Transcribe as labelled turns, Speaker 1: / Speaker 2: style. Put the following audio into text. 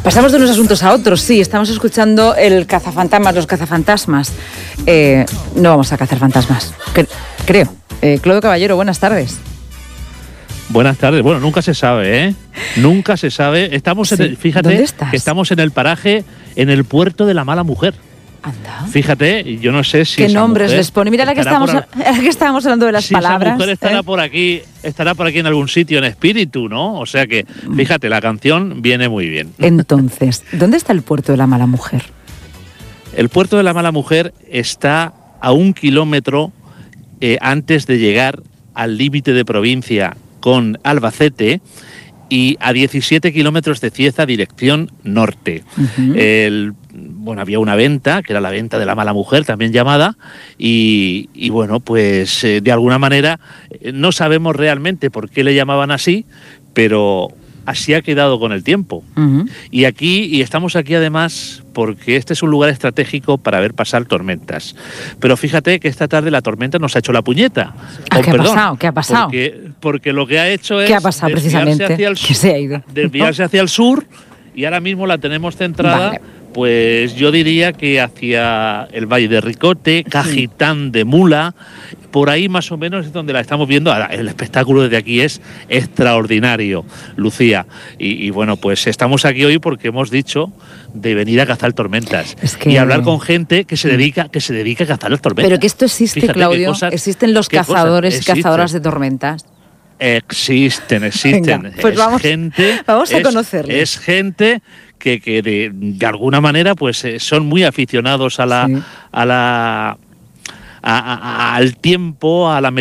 Speaker 1: Pasamos de unos asuntos a otros, sí. Estamos escuchando el cazafantasmas, los cazafantasmas. No vamos a cazar fantasmas, creo. Clodo Caballero, buenas tardes.
Speaker 2: Buenas tardes. Bueno, nunca se sabe, ¿eh? Nunca se sabe. Estamos en el, fíjate,
Speaker 1: ¿dónde estás?
Speaker 2: que estamos en el paraje, en el puerto de la Mala Mujer.
Speaker 1: Anda.
Speaker 2: Fíjate, yo no sé si
Speaker 1: ¿Qué nombres les pone? Mira, la que estábamos hablando de las palabras.
Speaker 2: Esa mujer estará por aquí en algún sitio en espíritu, ¿no? O sea que, fíjate, la canción viene muy bien.
Speaker 1: Entonces, ¿dónde está el puerto de la Mala Mujer?
Speaker 2: El puerto de la Mala Mujer está a 1 kilómetro antes de llegar al límite de provincia con Albacete y a 17 kilómetros de Cieza, dirección norte. Bueno, había una venta, que era la venta de la Mala Mujer, también llamada, y bueno, pues de alguna manera no sabemos realmente por qué le llamaban así, pero así ha quedado con el tiempo. Y estamos aquí además porque este es un lugar estratégico para ver pasar tormentas. Pero fíjate que esta tarde la tormenta nos ha hecho la puñeta.
Speaker 1: ¿Qué ha pasado?
Speaker 2: Porque lo que ha hecho es
Speaker 1: ¿Qué ha pasado precisamente?
Speaker 2: Desviarse hacia el sur, y ahora mismo la tenemos centrada.
Speaker 1: Vale.
Speaker 2: Pues yo diría que hacia el Valle de Ricote, Cajitán de Mula, por ahí más o menos es donde la estamos viendo. Ahora, el espectáculo desde aquí es extraordinario, Lucía. Y bueno, pues estamos aquí hoy porque hemos dicho de venir a cazar tormentas y hablar con gente que se dedica a cazar las tormentas.
Speaker 1: Pero que esto existe, fíjate, Claudio. Existen los cazadores y cazadoras de tormentas.
Speaker 2: Existen.
Speaker 1: Venga, pues vamos a conocerles.
Speaker 2: Es gente que de alguna manera pues son muy aficionados al tiempo, a la